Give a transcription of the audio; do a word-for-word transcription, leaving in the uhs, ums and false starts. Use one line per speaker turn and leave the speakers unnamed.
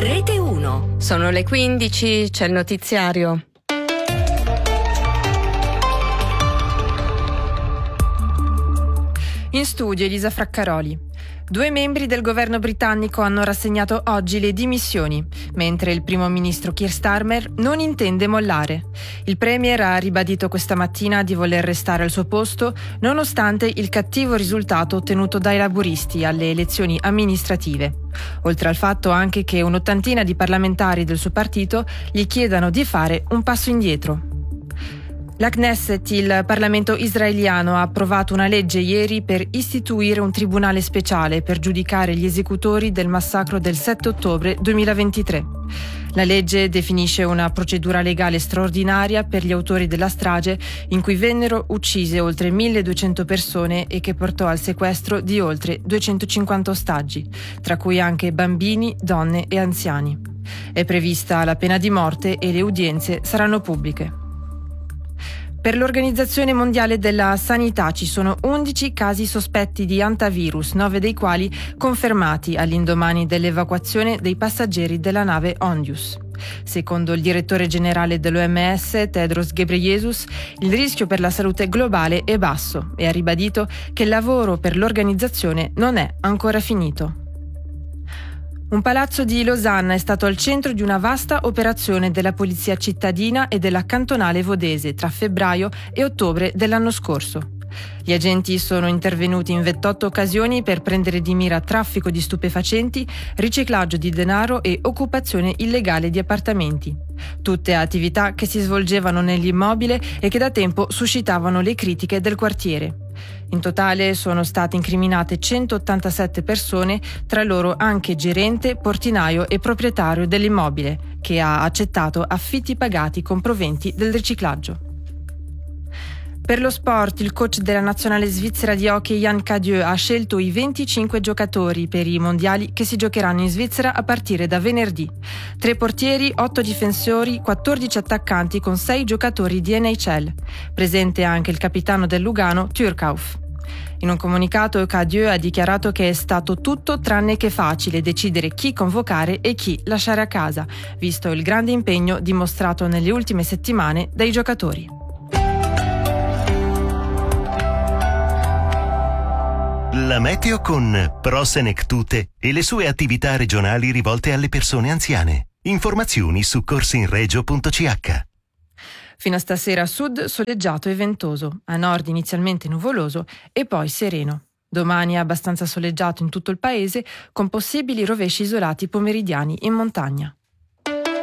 Rete uno.
Sono le quindici, c'è il notiziario. In studio Elisa Fraccaroli. Due membri del governo britannico hanno rassegnato oggi le dimissioni, mentre il primo ministro Keir Starmer non intende mollare. Il premier ha ribadito questa mattina di voler restare al suo posto, nonostante il cattivo risultato ottenuto dai laburisti alle elezioni amministrative. Oltre al fatto anche che un'ottantina di parlamentari del suo partito gli chiedano di fare un passo indietro. La Knesset, il Parlamento israeliano, ha approvato una legge ieri per istituire un tribunale speciale per giudicare gli esecutori del massacro del sette ottobre duemilaventitré. La legge definisce una procedura legale straordinaria per gli autori della strage in cui vennero uccise oltre milleduecento persone e che portò al sequestro di oltre duecentocinquanta ostaggi, tra cui anche bambini, donne e anziani. È prevista la pena di morte e le udienze saranno pubbliche. Per l'Organizzazione Mondiale della Sanità ci sono undici casi sospetti di antivirus, nove dei quali confermati all'indomani dell'evacuazione dei passeggeri della nave Ondius. Secondo il direttore generale dell'O M S, Tedros Ghebreyesus, il rischio per la salute globale è basso e ha ribadito che il lavoro per l'organizzazione non è ancora finito. Un palazzo di Losanna è stato al centro di una vasta operazione della Polizia cittadina e della cantonale vodese tra febbraio e ottobre dell'anno scorso. Gli agenti sono intervenuti in ventotto occasioni per prendere di mira traffico di stupefacenti, riciclaggio di denaro e occupazione illegale di appartamenti. Tutte attività che si svolgevano nell'immobile e che da tempo suscitavano le critiche del quartiere. In totale sono state incriminate centottantasette persone, tra loro anche gerente, portinaio e proprietario dell'immobile, che ha accettato affitti pagati con proventi del riciclaggio. Per lo sport, il coach della nazionale svizzera di hockey Yann Cadieux ha scelto i venticinque giocatori per i mondiali che si giocheranno in Svizzera a partire da venerdì. Tre portieri, otto difensori, quattordici attaccanti con sei giocatori di N H L. Presente anche il capitano del Lugano, Türkauf. In un comunicato Cadieux ha dichiarato che è stato tutto tranne che facile decidere chi convocare e chi lasciare a casa, visto il grande impegno dimostrato nelle ultime settimane dai giocatori.
La meteo con Pro-Senectute e le sue attività regionali rivolte alle persone anziane. Informazioni su corsinregio punto c h.
Fino a stasera a sud soleggiato e ventoso, a nord inizialmente nuvoloso e poi sereno. Domani è abbastanza soleggiato in tutto il paese con possibili rovesci isolati pomeridiani in montagna.